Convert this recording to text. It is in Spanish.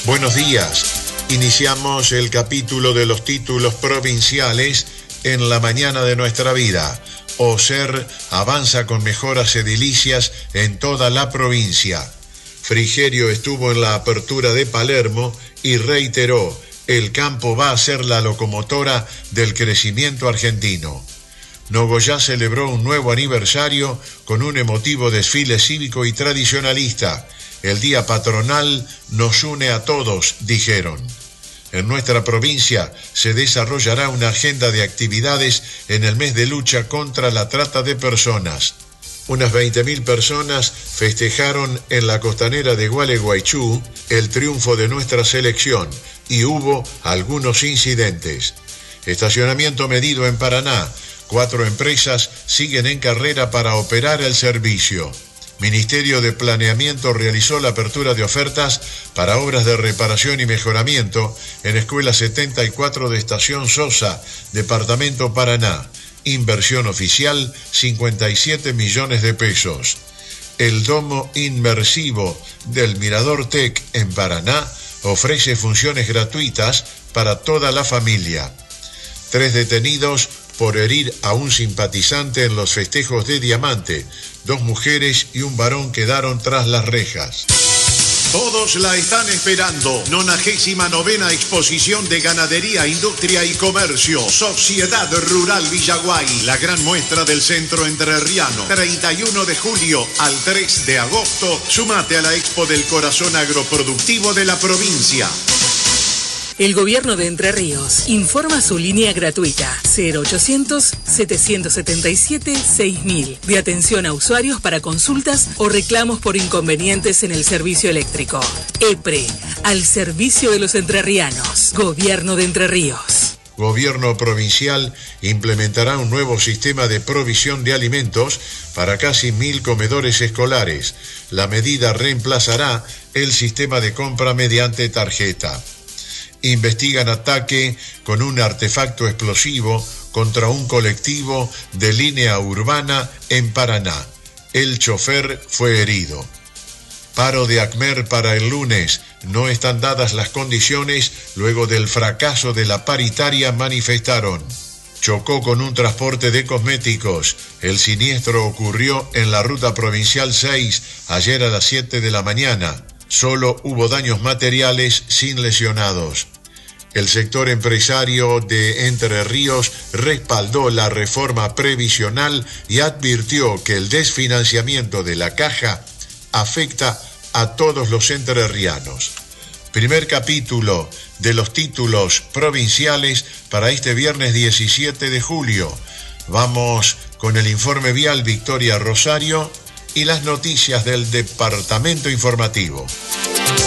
Buenos días. Iniciamos el capítulo de los títulos provinciales en la mañana de nuestra vida. OSER avanza con mejoras edilicias en toda la provincia. Frigerio estuvo en la apertura de Palermo y reiteró: el campo va a ser la locomotora del crecimiento argentino. Nogoyá celebró un nuevo aniversario con un emotivo desfile cívico y tradicionalista. El día patronal nos une a todos, dijeron. En nuestra provincia se desarrollará una agenda de actividades en el mes de lucha contra la trata de personas. Unas 20.000 personas festejaron en la costanera de Gualeguaychú el triunfo de nuestra selección y hubo algunos incidentes. Estacionamiento medido en Paraná. 4 empresas siguen en carrera para operar el servicio. Ministerio de Planeamiento realizó la apertura de ofertas para obras de reparación y mejoramiento en Escuela 74 de Estación Sosa, Departamento Paraná. Inversión oficial, 57 millones de pesos. El domo inmersivo del Mirador Tec en Paraná ofrece funciones gratuitas para toda la familia. 3 detenidos por herir a un simpatizante en los festejos de Diamante. 2 mujeres y un varón quedaron tras las rejas. Todos la están esperando. 99ª Exposición de Ganadería, Industria y Comercio. Sociedad Rural Villaguay. La gran muestra del centro entrerriano. 31 de julio al 3 de agosto. Sumate a la Expo del Corazón Agroproductivo de la provincia. El Gobierno de Entre Ríos informa su línea gratuita 0800-777-6000 de atención a usuarios para consultas o reclamos por inconvenientes en el servicio eléctrico. EPRE, al servicio de los entrerrianos. Gobierno de Entre Ríos. Gobierno provincial implementará un nuevo sistema de provisión de alimentos para casi 1.000 comedores escolares. La medida reemplazará el sistema de compra mediante tarjeta. Investigan ataque con un artefacto explosivo contra un colectivo de línea urbana en Paraná. El chofer fue herido. Paro de ACMER para el lunes. No están dadas las condiciones luego del fracaso de la paritaria, manifestaron. Chocó con un transporte de cosméticos. El siniestro ocurrió en la ruta provincial 6 ayer a las 7 de la mañana. Solo hubo daños materiales sin lesionados. El sector empresario de Entre Ríos respaldó la reforma previsional y advirtió que el desfinanciamiento de la caja afecta a todos los entrerrianos. Primer capítulo de los títulos provinciales para este viernes 17 de julio. Vamos con el informe vial Victoria Rosario y las noticias del Departamento Informativo.